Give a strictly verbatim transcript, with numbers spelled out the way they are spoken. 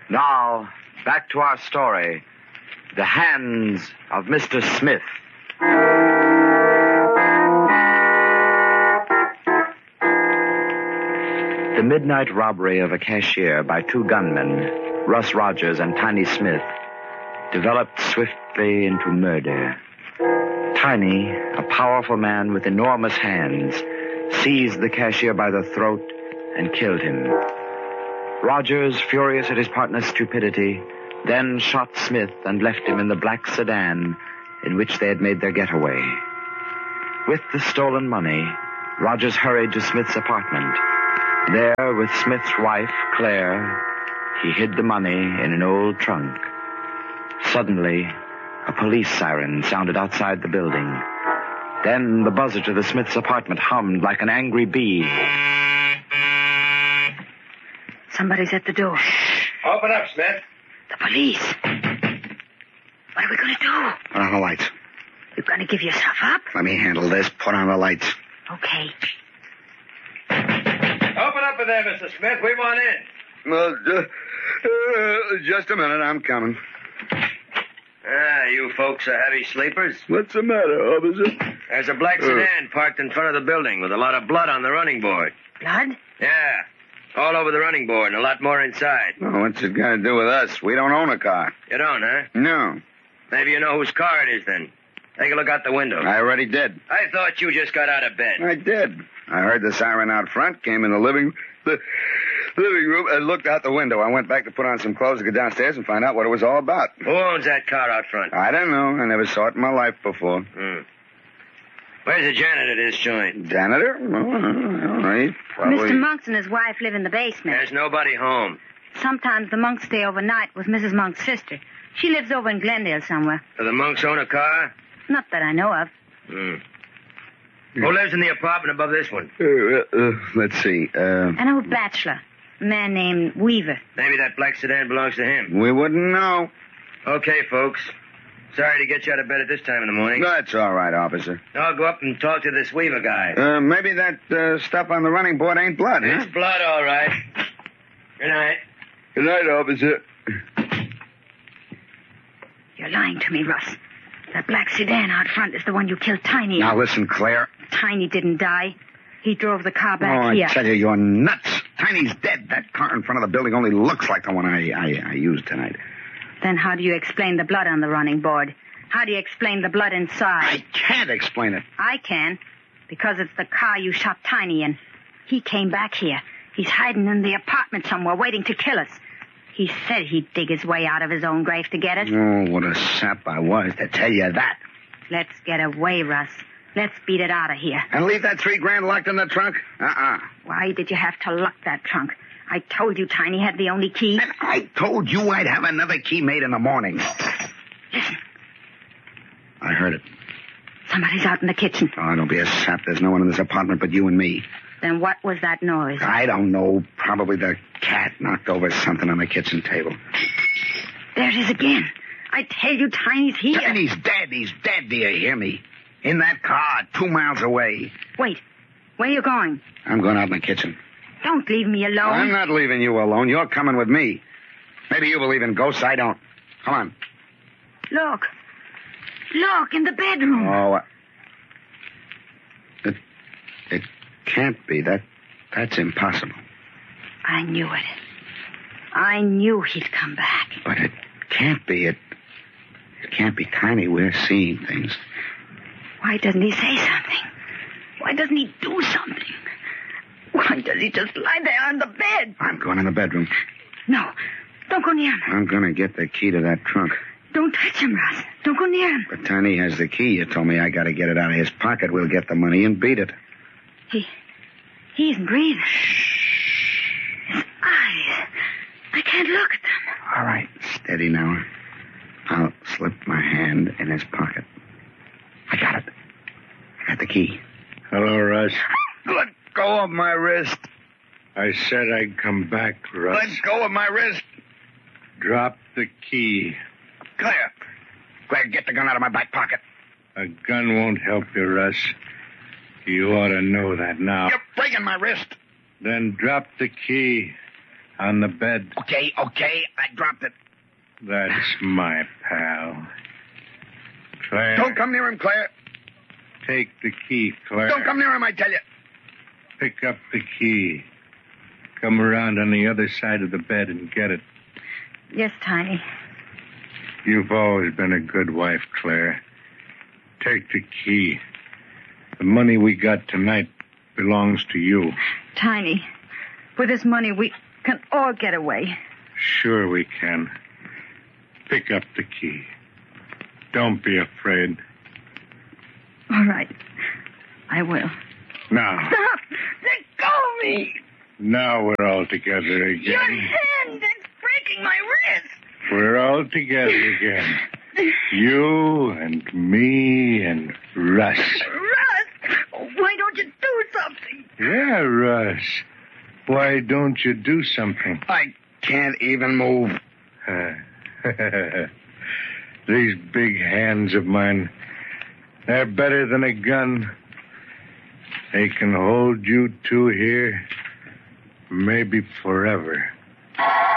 Now, back to our story. The Hands of Mister Smith. The midnight robbery of a cashier by two gunmen, Russ Rogers and Tiny Smith, developed swiftly into murder. Tiny, a powerful man with enormous hands, seized the cashier by the throat and killed him. Rogers, furious at his partner's stupidity, then shot Smith and left him in the black sedan in which they had made their getaway. With the stolen money, Rogers hurried to Smith's apartment. There, with Smith's wife, Claire, he hid the money in an old trunk. Suddenly, a police siren sounded outside the building. Then the buzzer to the Smiths' apartment hummed like an angry bee. Somebody's at the door. Open up, Smith. The police. What are we going to do? Put on the lights. You're going to give yourself up? Let me handle this. Put on the lights. Okay. Open up in there, Mister Smith. We want in. Well, uh, uh, just a minute. I'm coming. Ah, you folks are heavy sleepers. What's the matter, officer? There's a black sedan parked in front of the building with a lot of blood on the running board. Blood? Yeah. All over the running board and a lot more inside. Well, what's it got to do with us? We don't own a car. You don't, huh? No. Maybe you know whose car it is, then. Take a look out the window. I already did. I thought you just got out of bed. I did. I heard the siren out front, came in the living the living room, and looked out the window. I went back to put on some clothes to go downstairs and find out what it was all about. Who owns that car out front? I don't know. I never saw it in my life before. Hmm. Where's the janitor to this joint? Janitor? Well, I don't know. He probably... Mister Monks and his wife live in the basement. There's nobody home. Sometimes the Monks stay overnight with Missus Monk's sister. She lives over in Glendale somewhere. Do the Monks own a car? Not that I know of. Hmm. Who lives in the apartment above this one? Uh, uh, let's see. Uh, An old bachelor. A man named Weaver. Maybe that black sedan belongs to him. we wouldn't know. Okay, folks. Sorry to get you out of bed at this time in the morning. That's all right, officer. I'll go up and talk to this Weaver guy. Uh, maybe that uh, stuff on the running board ain't blood, huh? It's blood, all right. Good night. Good night, officer. You're lying to me, Russ. That black sedan out front is the one you killed Tiny in. Now listen, Claire. Tiny didn't die. He drove the car back oh, here. I tell you, you're nuts. Tiny's dead. That car in front of the building only looks like the one I, I, I used tonight. Then how do you explain the blood on the running board? How do you explain the blood inside? I can't explain it. I can, because it's the car you shot Tiny in. He came back here. He's hiding in the apartment somewhere, waiting to kill us. He said he'd dig his way out of his own grave to get us. Oh, what a sap I was to tell you that. Let's get away, Russ. Let's beat it out of here. And leave that three grand locked in the trunk? Uh-uh. Why did you have to lock that trunk? I told you Tiny had the only key. And I told you I'd have another key made in the morning. Listen. I heard it. Somebody's out in the kitchen. Oh, don't be a sap. There's no one in this apartment but you and me. Then what was that noise? I don't know. Probably the cat knocked over something on the kitchen table. There it is again. I tell you, Tiny's here. Tiny's dead. He's dead. Do you hear me? In that car, two miles away. Wait. Where are you going? I'm going out in the kitchen. Don't leave me alone. I'm not leaving you alone. You're coming with me. Maybe you believe in ghosts. I don't. Come on. Look. Look, in the bedroom. Oh, uh, it, it can't be. That, that's impossible. I knew it. I knew he'd come back. But it can't be. It, it can't be Tiny. We're seeing things. Why doesn't he say something? Why doesn't he do something? Why does he just lie there on the bed? I'm going in the bedroom. No, don't go near him. I'm going to get the key to that trunk. Don't touch him, Russ. Don't go near him. But Tiny has the key. You told me I got to get it out of his pocket. We'll get the money and beat it. He... he isn't breathing. His eyes... I can't look at them. All right, steady now. I'll slip my hand in his pocket. I got it. I got the key. Hello, Russ. Let go of my wrist. I said I'd come back, Russ. Let go of my wrist. Drop the key. Claire. Claire, get the gun out of my back pocket. A gun won't help you, Russ. You ought to know that now. You're breaking my wrist. Then drop the key. On the bed. Okay, okay, I dropped it. That's my pal. Claire. Don't come near him, Claire. Take the key, Claire. Don't come near him, I tell you. Pick up the key. Come around on the other side of the bed and get it. Yes, Tiny. You've always been a good wife, Claire. Take the key. The money we got tonight belongs to you. Tiny, with this money, we can all get away. Sure we can. Pick up the key. Don't be afraid. All right. I will. Now. Stop! Let go of me! Now we're all together again. Your hand! It's breaking my wrist! We're all together again. You and me and Russ. Russ! Why don't you do something? Yeah, Russ. Why don't you do something? I can't even move. These big hands of mine, they're better than a gun. They can hold you two here, maybe forever.